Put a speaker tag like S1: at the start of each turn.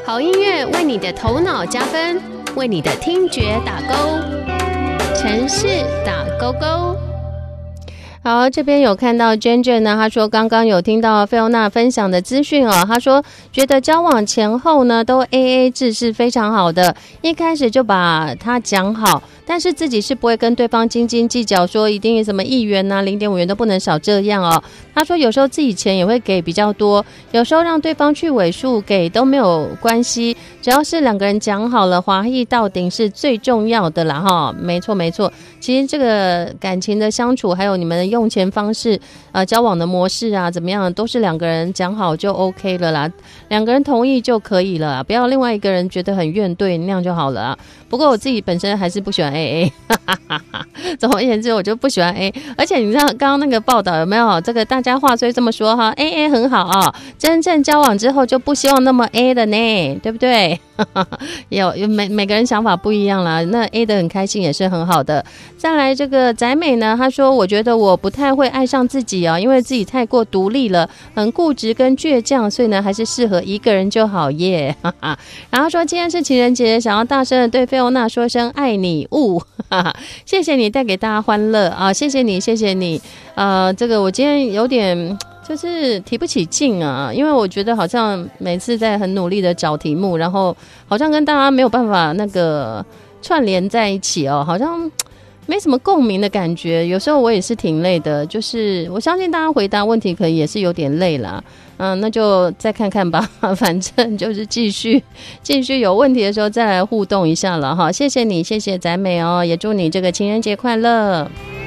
S1: 好音乐为你的头脑加分，为你的听觉打勾。城市打勾勾。好，这边有看到 Jen 呢，他说刚刚有听到菲欧娜分享的资讯哦，他说觉得交往前后呢都 AA 制是非常好的，一开始就把它讲好，但是自己是不会跟对方斤斤计较，说一定什么1元啊、0.5元都不能少这样哦。他说有时候自己钱也会给比较多，有时候让对方去尾数给都没有关系，只要是两个人讲好了，华裔到顶是最重要的啦哈。没错没错，其实这个感情的相处，还有你们的用钱方式，交往的模式啊，怎么样，都是两个人讲好就 OK 了啦，两个人同意就可以了啦，不要另外一个人觉得很怨怼，那样就好了啊。不过我自己本身还是不喜欢 AA， 总而言之，我就不喜欢 AA。而且你知道刚刚那个报道有没有？这个大家话虽这么说哈 ，AA 很好啊，真正交往之后就不希望那么 A 的呢，对不对？有每个人想法不一样啦，那 A 的很开心也是很好的。再来这个宅美呢，他说我觉得我不太会爱上自己哦，因为自己太过独立了，很固执跟倔强，所以呢还是适合一个人就好耶。然后说今天是情人节，想要大声的对菲欧娜说声爱你呜，谢谢你带给大家欢乐啊，谢谢你谢谢你。这个我今天有点就是提不起劲啊，因为我觉得好像每次在很努力的找题目，然后好像跟大家没有办法那个串联在一起哦，好像没什么共鸣的感觉。有时候我也是挺累的，就是我相信大家回答问题可能也是有点累啦。那就再看看吧，反正就是继续有问题的时候再来互动一下了哈。谢谢你，谢谢宅美哦，也祝你这个情人节快乐。